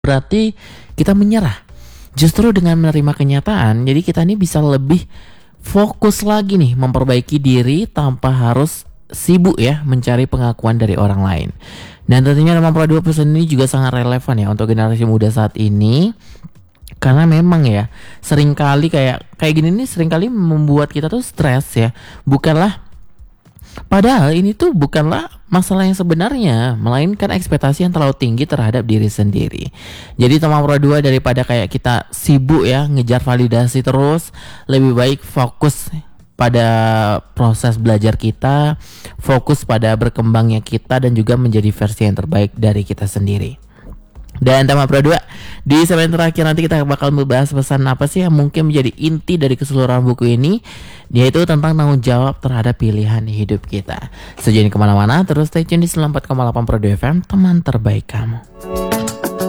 berarti kita menyerah. Justru dengan menerima kenyataan, jadi kita ini bisa lebih fokus lagi nih memperbaiki diri tanpa harus sibuk ya mencari pengakuan dari orang lain. Dan tentunya 82% ini juga sangat relevan ya untuk generasi muda saat ini. Karena memang ya seringkali kayak gini nih seringkali membuat kita tuh stres ya. Padahal ini tuh bukanlah masalah yang sebenarnya, melainkan ekspektasi yang terlalu tinggi terhadap diri sendiri. Jadi teman pro 2, daripada kayak kita sibuk ya ngejar validasi terus, lebih baik fokus pada proses belajar kita, fokus pada berkembangnya kita dan juga menjadi versi yang terbaik dari kita sendiri. Dan tema pro 2, di segmen terakhir nanti kita bakal membahas pesan apa sih yang mungkin menjadi inti dari keseluruhan buku ini, yaitu tentang tanggung jawab terhadap pilihan hidup kita. Sejauh ini kemana-mana, terus stay tune di 94,8 Pro 2 FM, teman terbaik kamu.